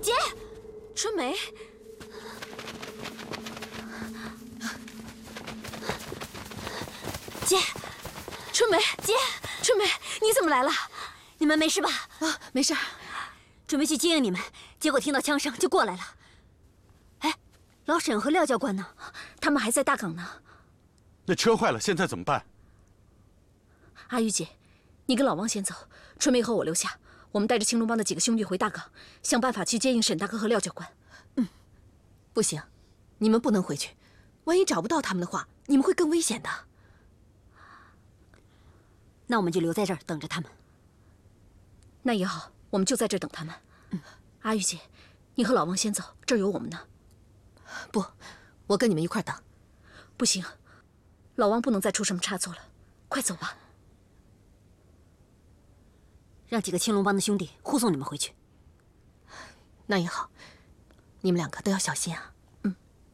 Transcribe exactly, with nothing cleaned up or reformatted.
姐，春梅，姐，春梅，姐，春梅，你怎么来了？你们没事吧？ 啊，没事。 准备去接应你们，结果听到枪声就过来了。哎，老沈和廖教官呢？他们还在大岗呢。 那车坏了，现在怎么办？ 阿玉姐，你跟老王先走，春梅和我留下。我们带着青龙帮的几个兄弟回大岗，想办法去接应沈大哥和廖教官。嗯，不行，你们不能回去，万一找不到他们的话，你们会更危险的。 那我们就留在这儿等着他们。 那也好，我们就在这儿等他们。嗯，阿玉姐，你和老王先走，这儿有我们呢。不，我跟你们一块儿等。不行，老王不能再出什么差错了。快走吧。 让几个青龙帮的兄弟护送你们回去。 那也好，你们两个都要小心啊。